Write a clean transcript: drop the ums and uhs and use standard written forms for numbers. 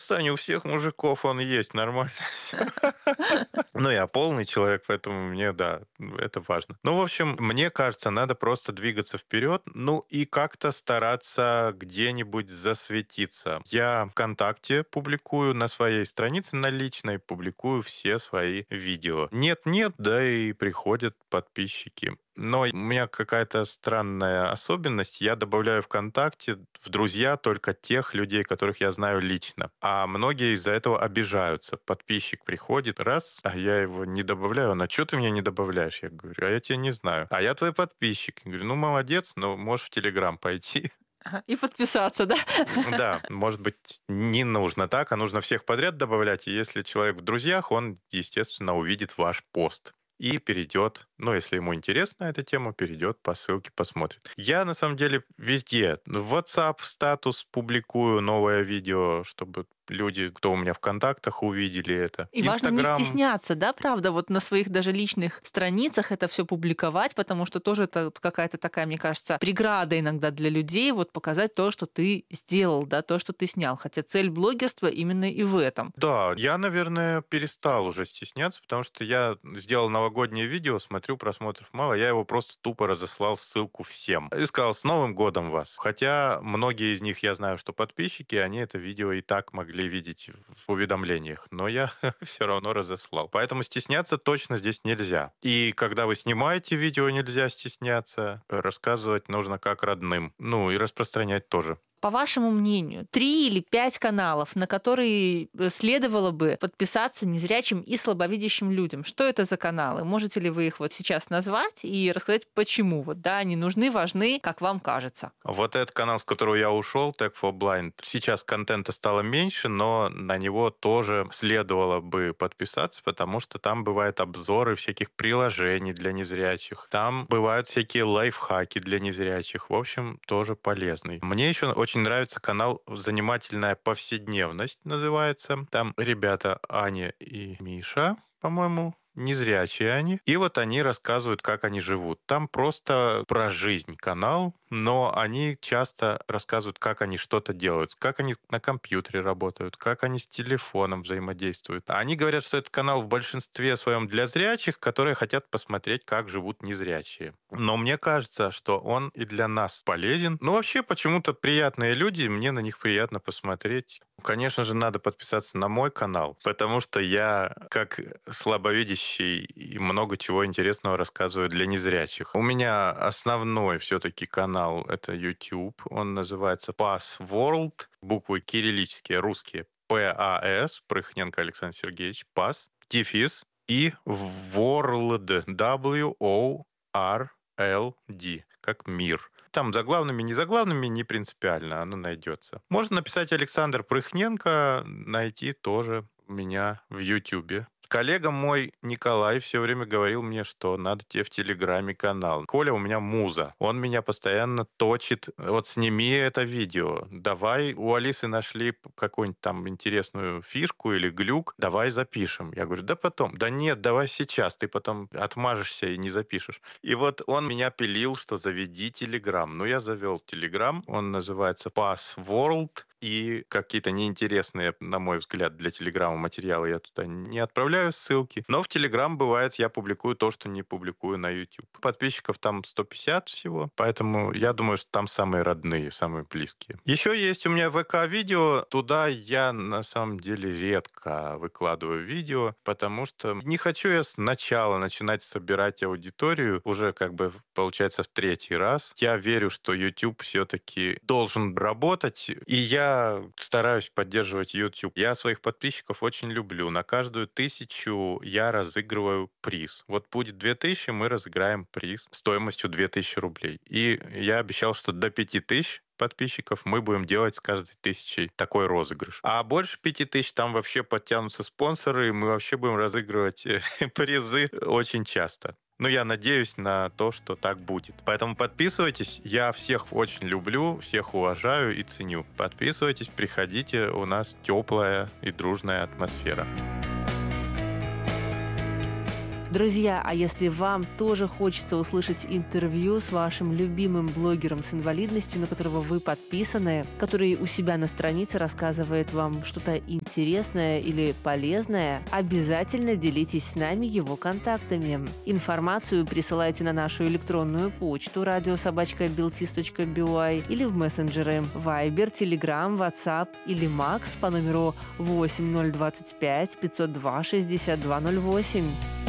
отстань, у всех мужиков он есть, нормально всё. Ну, я полный человек, поэтому мне, да, это важно. Ну, в общем, мне кажется, надо просто двигаться вперед, ну и как-то стараться где-нибудь засветиться. Я ВКонтакте публикую на своей странице, на личной, публикую все свои видео. Нет-нет, да и приходят подписчики. Но у меня какая-то странная особенность. Я добавляю ВКонтакте в друзья только тех людей, которых я знаю лично. А многие из-за этого обижаются. Подписчик приходит, раз, а я его не добавляю. А что ты меня не добавляешь? Я говорю, а я тебя не знаю. А я твой подписчик. Я говорю, ну, молодец, но можешь в Телеграм пойти. Ага, и подписаться, да? Да, может быть, не нужно так, а нужно всех подряд добавлять. И если человек в друзьях, он, естественно, увидит ваш пост и перейдет, ну, если ему интересна эта тема, перейдет по ссылке, посмотрит. Я, на самом деле, везде в WhatsApp статус публикую новое видео, чтобы люди, кто у меня в контактах, увидели это. И важно не Инстаграм. стесняться, да, правда, вот на своих даже личных страницах это все публиковать, потому что тоже это вот какая-то такая, мне кажется, преграда иногда для людей, вот показать то, что ты сделал, да, то, что ты снял. Хотя цель блогерства именно и в этом. Да, я, наверное, перестал уже стесняться, потому что я сделал новогоднее видео, смотрю, просмотров мало, я его просто тупо разослал ссылку всем. И сказал, с Новым годом вас. Хотя многие из них, я знаю, что подписчики, они это видео и так могли видеть в уведомлениях, но я все равно разослал. Поэтому стесняться точно здесь нельзя. И когда вы снимаете видео, нельзя стесняться. Рассказывать нужно как родным. Ну и распространять тоже. По вашему мнению, 3 или 5 каналов, на которые следовало бы подписаться незрячим и слабовидящим людям? Что это за каналы? Можете ли вы их вот сейчас назвать и рассказать, почему? Вот, да, они нужны, важны, как вам кажется? Вот этот канал, с которого я ушел, Tech for Blind, сейчас контента стало меньше, но на него тоже следовало бы подписаться, потому что там бывают обзоры всяких приложений для незрячих, там бывают всякие лайфхаки для незрячих. В общем, тоже полезный. Мне еще очень нравится канал «Занимательная повседневность» называется. Там ребята Аня и Миша, по-моему, незрячие они. И вот они рассказывают, как они живут. Там просто про жизнь канал, но они часто рассказывают, как они что-то делают, как они на компьютере работают, как они с телефоном взаимодействуют. Они говорят, что этот канал в большинстве своем для зрячих, которые хотят посмотреть, как живут незрячие. Но мне кажется, что он и для нас полезен. Ну, вообще, почему-то приятные люди, мне на них приятно посмотреть. Конечно же, надо подписаться на мой канал, потому что я, как слабовидящий, и много чего интересного рассказываю для незрячих. У меня основной все-таки канал — это YouTube. Он называется PAS World. Буквы кириллические, русские. PAS, Прыхненко Александр Сергеевич, PAS, дефис и World, WORLD, как мир. Там заглавными, не заглавными, не принципиально, оно найдется. Можно написать Александр Прыхненко, найти тоже меня в Ютубе. Коллега мой Николай все время говорил мне, что надо тебе в Телеграме канал. Коля у меня муза. Он меня постоянно точит. Вот сними это видео. Давай, у Алисы нашли какую-нибудь там интересную фишку или глюк. Давай запишем. Я говорю, да потом. Да нет, давай сейчас. Ты потом отмажешься и не запишешь. И вот он меня пилил, что заведи Телеграм. Ну, я завел Телеграм. Он называется Passworld. И какие-то неинтересные, на мой взгляд, для Телеграма материалы я туда не отправляю ссылки. Но в Телеграм, бывает, я публикую то, что не публикую на YouTube. Подписчиков там 150 всего, поэтому я думаю, что там самые родные, самые близкие. Еще есть у меня ВК-видео. Туда я, на самом деле, редко выкладываю видео, потому что не хочу я сначала начинать собирать аудиторию, уже как бы получается в третий раз. Я верю, что YouTube все-таки должен работать, и я стараюсь поддерживать YouTube. Я своих подписчиков очень люблю. На каждую 1000 я разыгрываю приз. Вот будет 2000, мы разыграем приз стоимостью 2000 рублей. И я обещал, что до 5000 подписчиков мы будем делать с каждой 1000 такой розыгрыш. А больше 5000 там вообще подтянутся спонсоры, и мы вообще будем разыгрывать призы очень часто. Но я надеюсь на то, что так будет. Поэтому подписывайтесь. Я всех очень люблю, всех уважаю и ценю. Подписывайтесь, приходите. У нас теплая и дружная атмосфера. Друзья, а если вам тоже хочется услышать интервью с вашим любимым блогером с инвалидностью, на которого вы подписаны, который у себя на странице рассказывает вам что-то интересное или полезное, обязательно делитесь с нами его контактами. Информацию присылайте на нашу электронную почту radio@beltis.by или в мессенджеры Viber, Telegram, WhatsApp или Max по номеру 8025 502 6208.